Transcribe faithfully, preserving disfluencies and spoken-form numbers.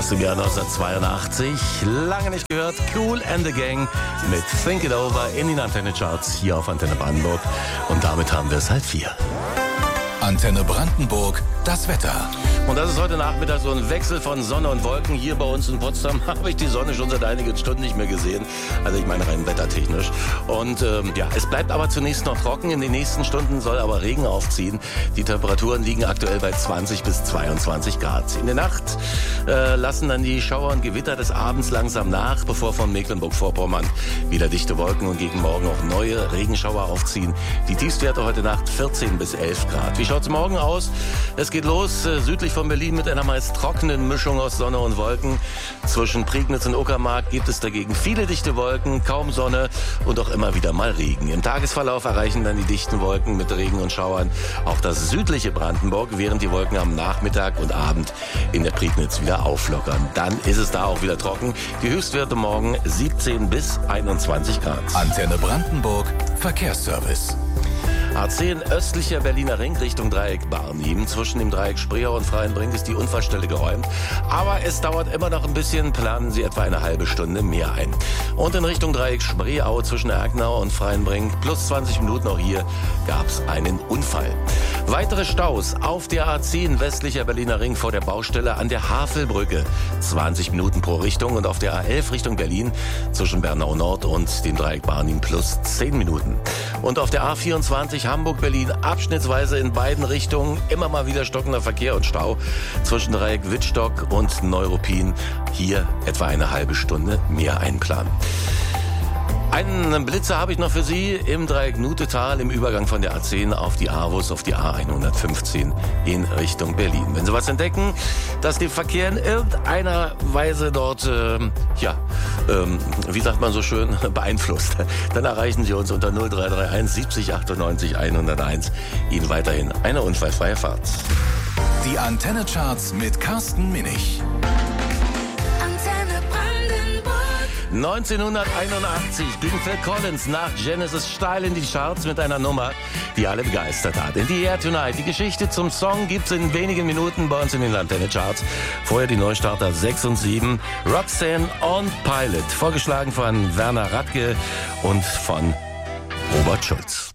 aus dem Jahr neunzehnhundertzweiundachtzig. Lange nicht gehört. Kool and the Gang mit Think It Over in den Antenne Charts hier auf Antenne Brandenburg. Und damit haben wir es halb vier. Antenne Brandenburg, das Wetter. Und das ist heute Nachmittag so ein Wechsel von Sonne und Wolken. Hier bei uns in Potsdam habe ich die Sonne schon seit einigen Stunden nicht mehr gesehen. Also ich meine rein wettertechnisch. Und ähm, ja, es bleibt aber zunächst noch trocken. In den nächsten Stunden soll aber Regen aufziehen. Die Temperaturen liegen aktuell bei zwanzig bis zweiundzwanzig Grad. In der Nacht äh, lassen dann die Schauer und Gewitter des Abends langsam nach, bevor von Mecklenburg-Vorpommern wieder dichte Wolken und gegen Morgen auch neue Regenschauer aufziehen. Die Tiefstwerte heute Nacht vierzehn bis elf Grad. Wie schaut's morgen aus? Es geht los äh, südlich von Berlin mit einer meist trockenen Mischung aus Sonne und Wolken. Zwischen Prignitz und Uckermark gibt es dagegen viele dichte Wolken, kaum Sonne und auch immer wieder mal Regen. Im Tagesverlauf erreichen dann die dichten Wolken mit Regen und Schauern auch das südliche Brandenburg, während die Wolken am Nachmittag und Abend in der Prignitz wieder auflockern. Dann ist es da auch wieder trocken. Die Höchstwerte morgen siebzehn bis einundzwanzig Grad. Antenne Brandenburg, Verkehrsservice. A zehn östlicher Berliner Ring Richtung Dreieck Barnim. Zwischen dem Dreieck Spreeau und Freienbrink ist die Unfallstelle geräumt. Aber es dauert immer noch ein bisschen, planen Sie etwa eine halbe Stunde mehr ein. Und in Richtung Dreieck Spreeau zwischen Erknau und Freienbrink plus zwanzig Minuten auch hier gab es einen Unfall. Weitere Staus auf der A zehn westlicher Berliner Ring vor der Baustelle an der Havelbrücke. zwanzig Minuten pro Richtung und auf der A elf Richtung Berlin zwischen Bernau Nord und dem Dreieck Barnim plus zehn Minuten. Und auf der A vierundzwanzig Hamburg-Berlin abschnittsweise in beiden Richtungen immer mal wieder stockender Verkehr und Stau zwischen Dreieck Wittstock und Neuruppin. Hier etwa eine halbe Stunde mehr einplanen. Einen Blitzer habe ich noch für Sie im Dreieck Nutetal im Übergang von der A zehn auf die Avus auf die A hundertfünfzehn in Richtung Berlin. Wenn Sie was entdecken, dass der Verkehr in irgendeiner Weise dort, äh, ja, ähm, wie sagt man so schön, beeinflusst, dann erreichen Sie uns unter null drei drei eins siebzig achtundneunzig hunderteins. Ihnen weiterhin eine unfallfreie Fahrt. Die Antenne Charts mit Carsten Minich. neunzehnhunderteinundachtzig ging Phil Collins nach Genesis steil in die Charts mit einer Nummer, die alle begeistert hat. In the Air Tonight. Die Geschichte zum Song gibt's in wenigen Minuten bei uns in den Antenne Charts. Vorher die Neustarter sechs und sieben. Roxanne on Pilot. Vorgeschlagen von Werner Radke und von Robert Schulz.